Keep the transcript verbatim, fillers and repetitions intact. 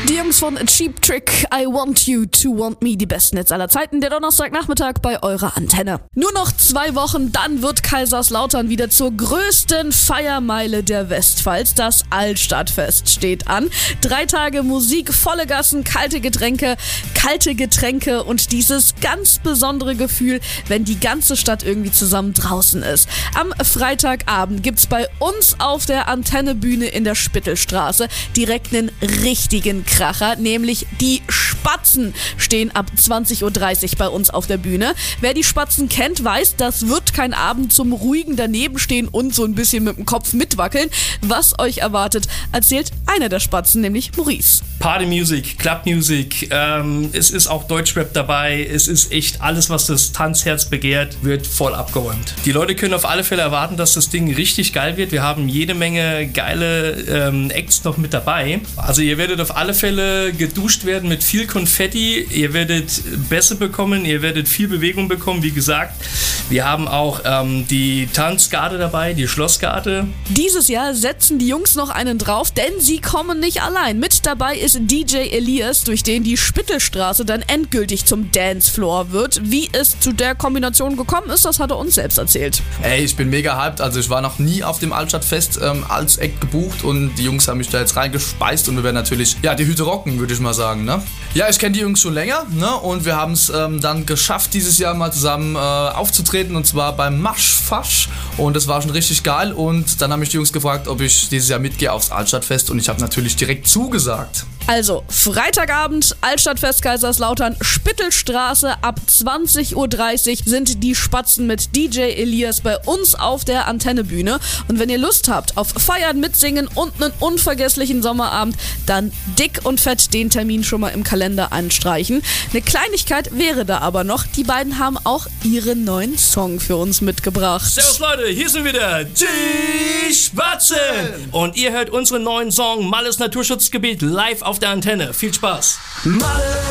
Die Jungs von Cheap Trick, I Want You to Want Me, die besten Hits aller Zeiten, der Donnerstagnachmittag bei eurer Antenne. Nur noch zwei Wochen, dann wird Kaiserslautern wieder zur größten Feiermeile der Westpfalz. Das Altstadtfest steht an. Drei Tage Musik, volle Gassen, kalte Getränke, kalte Getränke und dieses ganz besondere Gefühl, wenn die ganze Stadt irgendwie zusammen draußen ist. Am Freitagabend gibt's bei uns auf der Antennebühne in der Spittelstraße direkt einen richtigen Kracher, nämlich die Spatzen stehen ab zwanzig Uhr dreißig bei uns auf der Bühne. Wer die Spatzen kennt, weiß, das wird kein Abend zum ruhigen Danebenstehen und so ein bisschen mit dem Kopf mitwackeln. Was euch erwartet, erzählt einer der Spatzen, nämlich Maurice. Party Music, Club Music, ähm, es ist auch Deutschrap dabei, es ist echt alles, was das Tanzherz begehrt, wird voll abgeräumt. Die Leute können auf alle Fälle erwarten, dass das Ding richtig geil wird. Wir haben jede Menge geile ähm, Acts noch mit dabei. Also ihr werdet auf alle Fälle geduscht werden mit viel Konfetti, ihr werdet Bässe bekommen, ihr werdet viel Bewegung bekommen, wie gesagt. Wir haben auch ähm, die Tanzgarde dabei, die Schlossgarde. Dieses Jahr setzen die Jungs noch einen drauf, denn sie kommen nicht allein. Mit dabei ist D J Elias, durch den die Spittelstraße dann endgültig zum Dancefloor wird. Wie es zu der Kombination gekommen ist, das hat er uns selbst erzählt. Ey, ich bin mega hyped, also ich war noch nie auf dem Altstadtfest ähm, als Act gebucht und die Jungs haben mich da jetzt reingespeist und wir werden natürlich, ja, die Hüte rocken, würde ich mal sagen, ne? Ja, ich kenne die Jungs schon länger, ne? Und wir haben es ähm, dann geschafft, dieses Jahr mal zusammen äh, aufzutreten und zwar beim Maschfasch und das war schon richtig geil und dann haben mich die Jungs gefragt, ob ich dieses Jahr mitgehe aufs Altstadtfest und ich habe natürlich direkt zugesagt. Also, Freitagabend, Altstadtfest Kaiserslautern, Spittelstraße, ab zwanzig Uhr dreißig sind die Spatzen mit D J Elias bei uns auf der Antennebühne. Und wenn ihr Lust habt auf Feiern, Mitsingen und einen unvergesslichen Sommerabend, dann dick und fett den Termin schon mal im Kalender anstreichen. Eine Kleinigkeit wäre da aber noch, die beiden haben auch ihren neuen Song für uns mitgebracht. Servus Leute, hier sind wieder die Spatzen und ihr hört unseren neuen Song Malles Naturschutzgebiet live auf der Antenne. Viel Spaß! Malle